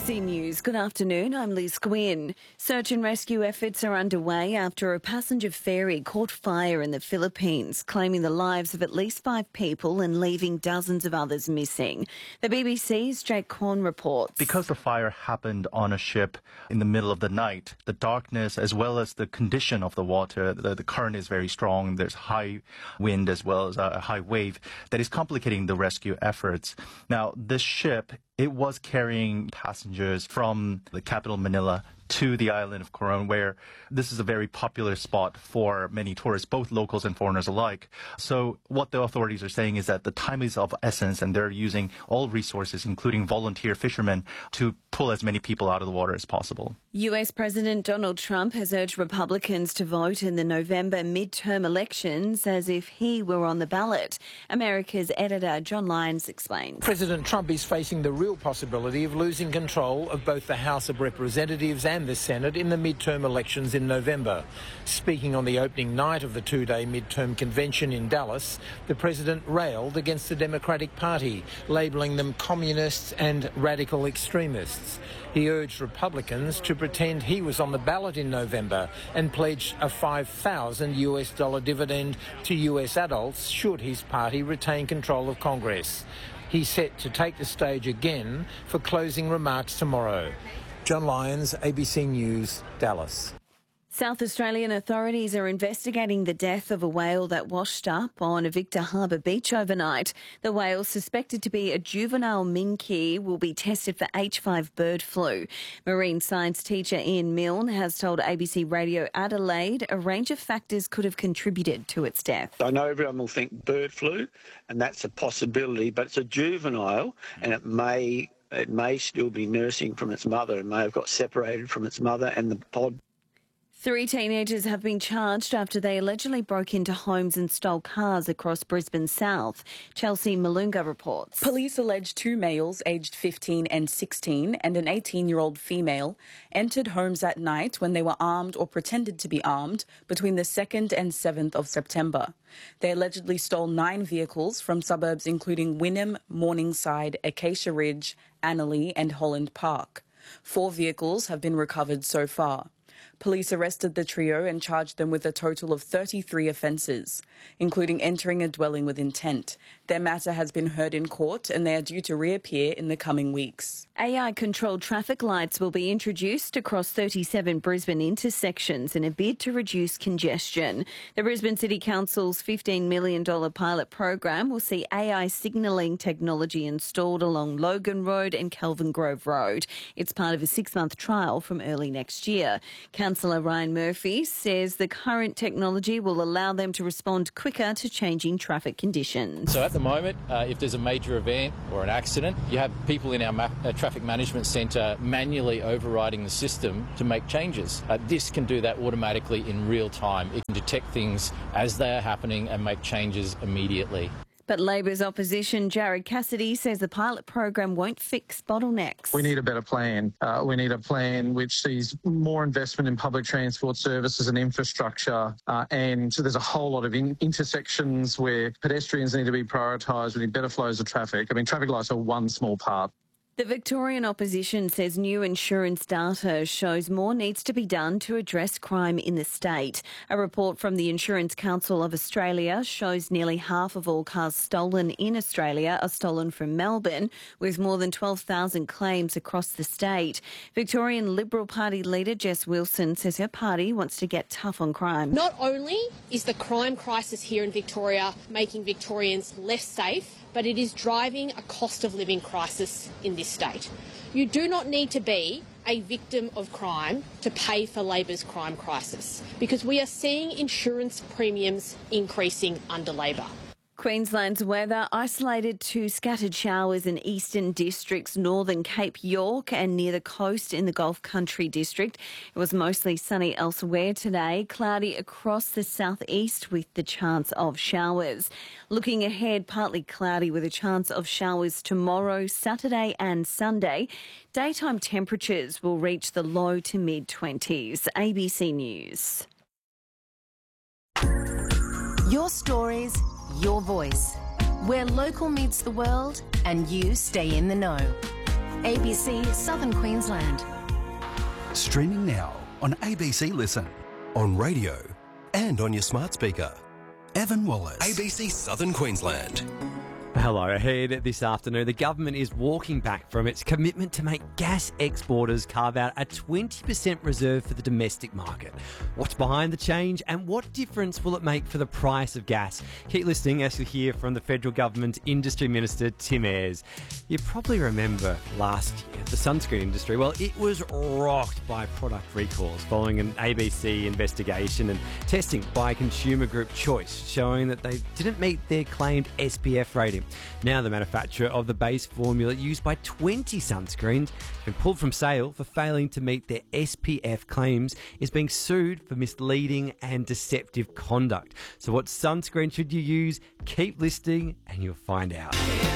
ABC News. Good afternoon. I'm Liz Gwynn. Search and rescue efforts are underway after a passenger ferry caught fire in the Philippines, claiming the lives of at least 5 people and leaving dozens of others missing. The BBC's Jake Corn reports. Because the fire happened on a ship in the middle of the night, the darkness as well as the condition of the water, the current is very strong. There's high wind as well as a high wave that is complicating the rescue efforts. Now, this ship, it was carrying passengers from the capital, Manila, to the island of Coron, where this is a very popular spot for many tourists, both locals and foreigners alike. So what the authorities are saying is that the time is of essence, and they're using all resources, including volunteer fishermen, to pull as many people out of the water as possible. US President Donald Trump has urged Republicans to vote in the November midterm elections as if he were on the ballot. America's editor John Lyons explains. President Trump is facing the real possibility of losing control of both the House of Representatives and the Senate in the midterm elections in November. Speaking on the opening night of the 2-day midterm convention in Dallas, the president railed against the Democratic Party, labelling them communists and radical extremists. He urged Republicans to pretend he was on the ballot in November and pledged a $5,000 dividend to US adults should his party retain control of Congress. He's set to take the stage again for closing remarks tomorrow. John Lyons, ABC News, Dallas. South Australian authorities are investigating the death of a whale that washed up on Victor Harbour Beach overnight. The whale, suspected to be a juvenile minke, will be tested for H5 bird flu. Marine science teacher Ian Milne has told ABC Radio Adelaide a range of factors could have contributed to its death. I know everyone will think bird flu, and that's a possibility, but it's a juvenile, and it may still be nursing from its mother. It may have got separated from its mother and the pod. 3 teenagers have been charged after they allegedly broke into homes and stole cars across Brisbane South. Chelsea Malunga reports. Police allege 2 males aged 15 and 16 and an 18-year-old female entered homes at night when they were armed or pretended to be armed between the 2nd and 7th of September. They allegedly stole 9 vehicles from suburbs including Wynnum, Morningside, Acacia Ridge, Annerley and Holland Park. 4 vehicles have been recovered so far. Police arrested the trio and charged them with a total of 33 offences, including entering a dwelling with intent. Their matter has been heard in court and they are due to reappear in the coming weeks. AI-controlled traffic lights will be introduced across 37 Brisbane intersections in a bid to reduce congestion. The Brisbane City Council's $15 million pilot program will see AI signalling technology installed along Logan Road and Kelvin Grove Road. It's part of a 6-month trial from early next year. Councillor Ryan Murphy says the current technology will allow them to respond quicker to changing traffic conditions. So at the moment, if there's a major event or an accident, you have people in our traffic management centre manually overriding the system to make changes. This can do that automatically in real time. It can detect things as they are happening and make changes immediately. But Labor's opposition, Jared Cassidy, says the pilot program won't fix bottlenecks. We need a better plan. We need a plan which sees more investment in public transport services and infrastructure. And there's a whole lot of intersections where pedestrians need to be prioritised. We need better flows of traffic. I mean, traffic lights are one small part. The Victorian opposition says new insurance data shows more needs to be done to address crime in the state. A report from the Insurance Council of Australia shows nearly half of all cars stolen in Australia are stolen from Melbourne, with more than 12,000 claims across the state. Victorian Liberal Party leader Jess Wilson says her party wants to get tough on crime. Not only is the crime crisis here in Victoria making Victorians less safe, but it is driving a cost of living crisis in this state. You do not need to be a victim of crime to pay for Labor's crime crisis, because we are seeing insurance premiums increasing under Labor. Queensland's weather isolated to scattered showers in eastern districts, northern Cape York and near the coast in the Gulf Country district. It was mostly sunny elsewhere today, cloudy across the southeast with the chance of showers. Looking ahead, partly cloudy with a chance of showers tomorrow, Saturday and Sunday. Daytime temperatures will reach the low to mid-20s. ABC News. Your stories, your voice. Where local meets the world and you stay in the know. ABC Southern Queensland. Streaming now on ABC Listen, on radio and on your smart speaker. Evan Wallace, ABC Southern Queensland. Hello, ahead this afternoon, the government is walking back from its commitment to make gas exporters carve out a 20% reserve for the domestic market. What's behind the change and what difference will it make for the price of gas? Keep listening as you hear from the Federal Government Industry Minister, Tim Ayres. You probably remember last year, the sunscreen industry, well, it was rocked by product recalls following an ABC investigation and testing by consumer group Choice, showing that they didn't meet their claimed SPF rating. Now the manufacturer of the base formula used by 20 sunscreens and pulled from sale for failing to meet their SPF claims is being sued for misleading and deceptive conduct. So what sunscreen should you use? Keep listening and you'll find out.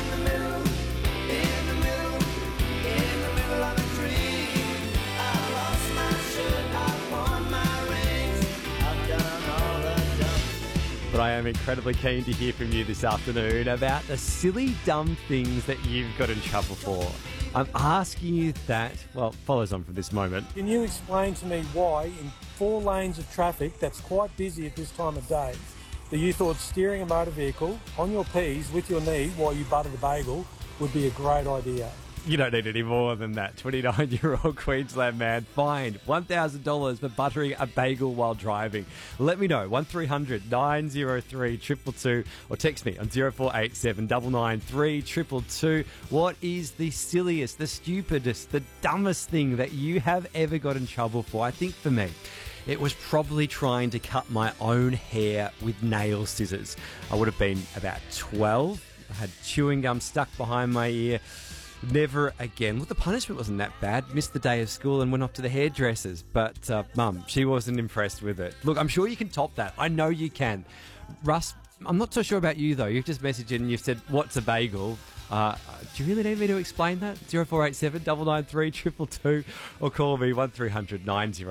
But I am incredibly keen to hear from you this afternoon about the silly, dumb things that you've got in trouble for. I'm asking you that, well, follows on from this moment. Can you explain to me why in 4 lanes of traffic that's quite busy at this time of day, that you thought steering a motor vehicle on your P's with your knee while you buttered a bagel would be a great idea? You don't need any more than that. 29-year-old Queensland man fined $1,000 for buttering a bagel while driving. Let me know, 1300 903 222, or text me on 0487 993 222. What is the silliest, the stupidest, the dumbest thing that you have ever got in trouble for? I think for me, it was probably trying to cut my own hair with nail scissors. I would have been about 12. I had chewing gum stuck behind my ear. Never again. Look, the punishment wasn't that bad. Missed the day of school and went off to the hairdressers. But Mum, she wasn't impressed with it. Look, I'm sure you can top that. I know you can. Russ, I'm not so sure about you, though. You've just messaged in and you've said, what's a bagel? Do you really need me to explain that? 0487 993 222, or call me 1300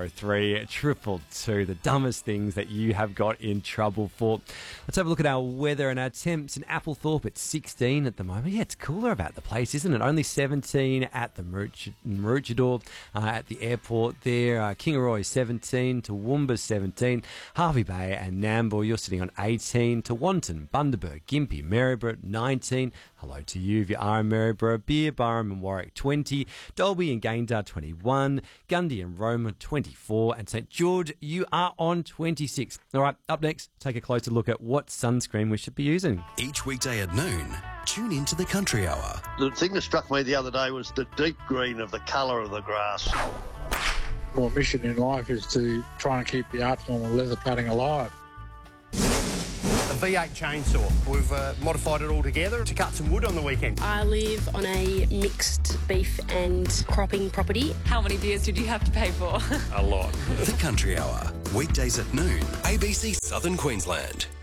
903 222. The dumbest things that you have got in trouble for. Let's have a look at our weather and our temps in Applethorpe. It's 16 at the moment. Yeah, it's cooler about the place, isn't it? Only 17 at the Maroochydore, at the airport there. Kingaroy 17, Toowoomba 17, Harvey Bay and Nambour. You're sitting on 18, to Wanton, Bundaberg, Gympie, Maryborough 19. Hello to you if you are in Maryborough. Beer, Barham and Warwick 20, Dalby and Gayndah 21, Gundy and Roma 24, and St George, you are on 26. All right, up next, take a closer look at what sunscreen we should be using. Each weekday at noon, tune into the Country Hour. The thing that struck me the other day was the deep green of the colour of the grass. My mission in life is to try and keep the art form of leather padding alive. A V8 chainsaw. We've modified it all together to cut some wood on the weekend. I live on a mixed beef and cropping property. How many beers did you have to pay for? A lot. The Country Hour, weekdays at noon, ABC Southern Queensland.